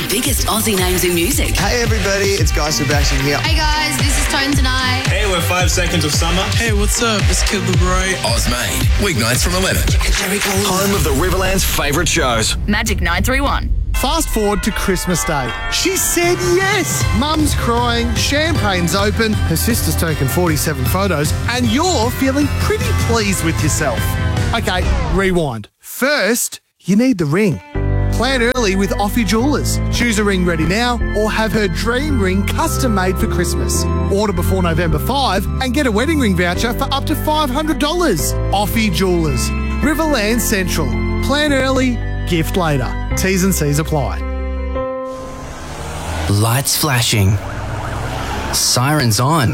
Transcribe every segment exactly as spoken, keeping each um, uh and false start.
biggest Aussie names in music. Hey everybody, it's Guy Sebastian here. Hey guys, this is Tones and I. Hey, we're Five Seconds of Summer. Hey, what's up? It's Kid Laroi. Ozmade, weeknights from eleven. Home of the Riverland's favourite shows. Magic nine three one. Fast forward to Christmas Day. She said yes. Mum's crying, champagne's open, her sister's taken forty-seven photos, and you're feeling pretty pleased with yourself. Okay, rewind. First, you need the ring. Plan early with Offie Jewellers. Choose a ring ready now or have her dream ring custom made for Christmas. Order before November fifth and get a wedding ring voucher for up to five hundred dollars. Offie Jewellers. Riverland Central. Plan early, gift later. T's and C's apply. Lights flashing. Sirens on.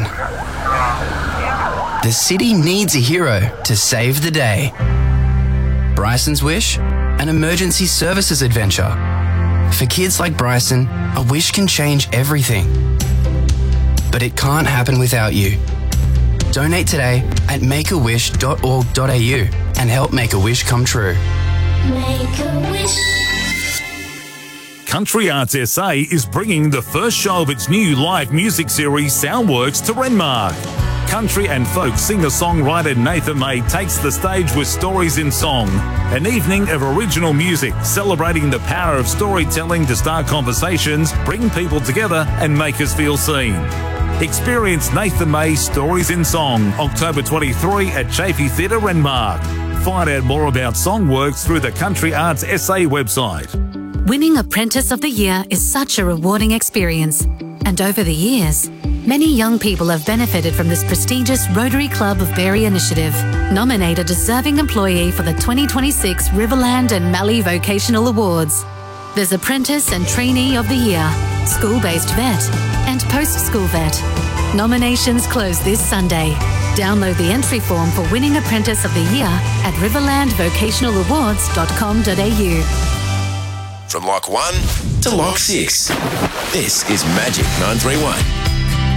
The city needs a hero to save the day. Bryson's wish? An emergency services adventure. For kids like Bryson, a wish can change everything. But it can't happen without you. Donate today at make a wish dot org dot a u and help make a wish come true. Make a wish. Country Arts S A is bringing the first show of its new live music series Soundworks to Renmark. Country and folk singer-songwriter Nathan May takes the stage with Stories in Song, an evening of original music celebrating the power of storytelling to start conversations, bring people together and make us feel seen. Experience Nathan May's Stories in Song, October twenty-third at Chaffey Theatre, Renmark. Find out more about Songworks through the Country Arts S A website. Winning Apprentice of the Year is such a rewarding experience, and over the years, many young people have benefited from this prestigious Rotary Club of Berry initiative. Nominate a deserving employee for the twenty twenty-six Riverland and Mallee Vocational Awards. There's Apprentice and Trainee of the Year, School-Based Vet, and Post-School Vet. Nominations close this Sunday. Download the entry form for Winning Apprentice of the Year at riverland vocational awards dot com dot a u. From Lock one to Lock six, this is Magic nine three one.